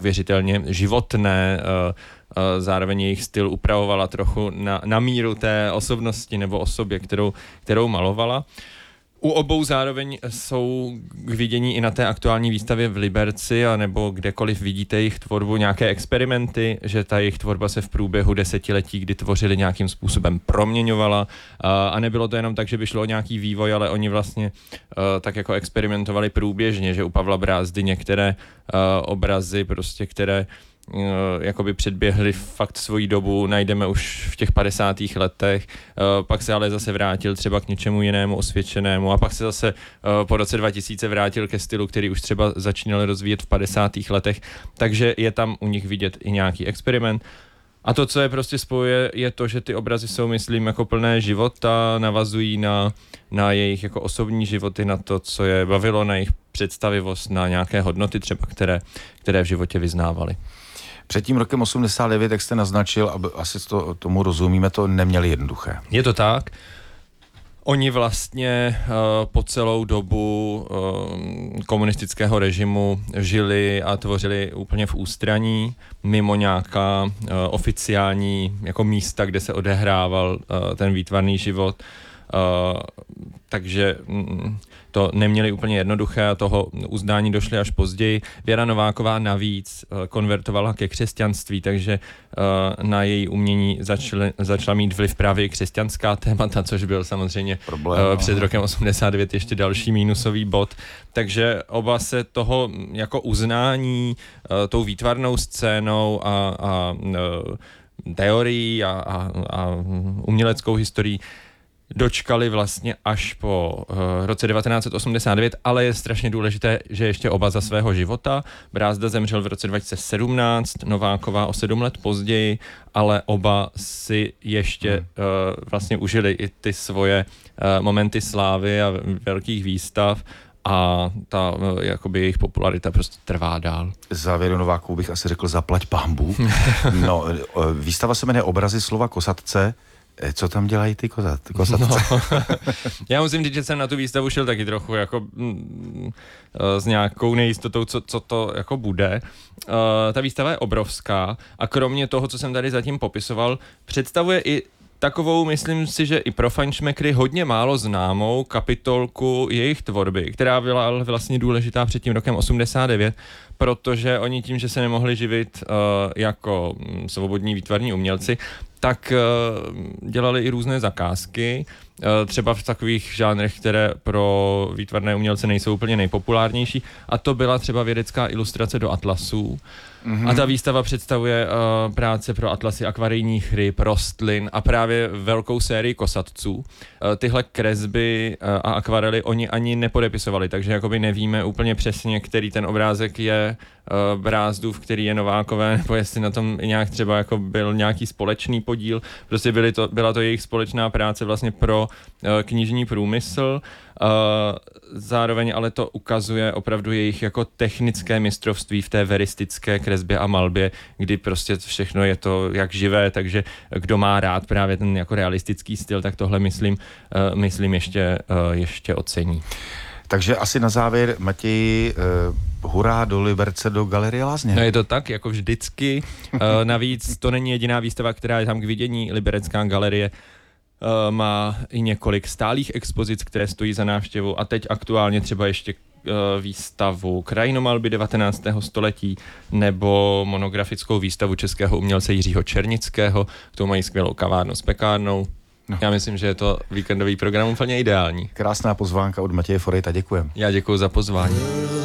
věřitelně životné, zároveň jejich styl upravovala trochu na míru té osobnosti nebo osobě, kterou malovala. U obou zároveň jsou k vidění i na té aktuální výstavě v Liberci, anebo kdekoliv vidíte jejich tvorbu, nějaké experimenty, že ta jejich tvorba se v průběhu desetiletí, kdy tvořili, nějakým způsobem proměňovala. A nebylo to jenom tak, že by šlo o nějaký vývoj, ale oni vlastně tak jako experimentovali průběžně, že u Pavla Brázdy některé obrazy, prostě, které jakoby předběhli fakt svoji dobu, najdeme už v těch 50. letech, pak se ale zase vrátil třeba k něčemu jinému osvědčenému a pak se zase po roce 2000 vrátil ke stylu, který už třeba začínal rozvíjet v 50. letech, takže je tam u nich vidět i nějaký experiment. A to, co je prostě spojuje, je to, že ty obrazy jsou, myslím, jako plné života, navazují na jejich jako osobní životy, na to, co je bavilo, na jejich představivost, na nějaké hodnoty třeba, které v životě vyznávali. Před tím rokem 89, jak jste naznačil, aby asi tomu rozumíme, to neměli jednoduché. Je to tak. Oni vlastně po celou dobu komunistického režimu žili a tvořili úplně v ústraní, mimo nějaká oficiální jako místa, kde se odehrával ten výtvarný život. Takže to neměli úplně jednoduché a toho uznání došli až později. Věra Nováková navíc konvertovala ke křesťanství, takže na její umění začala mít vliv právě křesťanská témata, což byl samozřejmě před rokem 89 ještě další mínusový bod. Takže oba se toho jako uznání tou výtvarnou scénou a teorií a uměleckou historií dočkali vlastně až po roce 1989, ale je strašně důležité, že ještě oba za svého života. Brázda zemřel v roce 2017, Nováková o 7 let později, ale oba si ještě vlastně užili i ty svoje momenty slávy a velkých výstav a ta jakoby jejich popularita prostě trvá dál. Za Věru Novákovou bych asi řekl zaplať pánbůh. No, výstava se jmenuje Obrazy slova kosatce. Co tam dělají ty kosatce? No, já musím říct, že jsem na tu výstavu šel taky trochu jako s nějakou nejistotou, co to jako bude. Ta výstava je obrovská a kromě toho, co jsem tady zatím popisoval, představuje i takovou, myslím si, že i pro fajnšmekry hodně málo známou kapitolku jejich tvorby, která byla vlastně důležitá před tím rokem 89, protože oni tím, že se nemohli živit jako svobodní výtvarní umělci, tak dělali i různé zakázky, třeba v takových žánrech, které pro výtvarné umělce nejsou úplně nejpopulárnější, a to byla třeba vědecká ilustrace do atlasů. A ta výstava představuje práce pro atlasy akvarijních ryb, rostlin a právě velkou sérii kosatců. Tyhle kresby a akvarely oni ani nepodepisovali, takže jakoby nevíme úplně přesně, který ten obrázek je Brázdův, který je Novákové, nebo jestli na tom nějak třeba jako byl nějaký společný podíl. Prostě byla to jejich společná práce vlastně pro knižní průmysl. Zároveň ale to ukazuje opravdu jejich jako technické mistrovství v té veristické kresbě a malbě, kdy prostě všechno je to jak živé, takže kdo má rád právě ten jako realistický styl, tak tohle myslím ještě ocení. Takže asi na závěr, Matěj, hurá do Liberce, do Galerie Lázně. No je to tak, jako vždycky. Navíc to není jediná výstava, která je tam k vidění. Liberecká galerie má i několik stálých expozic, které stojí za návštěvu a teď aktuálně třeba ještě výstavu krajinomalby 19. století nebo monografickou výstavu českého umělce Jiřího Černického, k tomu mají skvělou kavárnu s pekárnou. No. Já myslím, že je to víkendový program úplně ideální. Krásná pozvánka od Matěje Forejta, děkujem. Já děkuji za pozvání.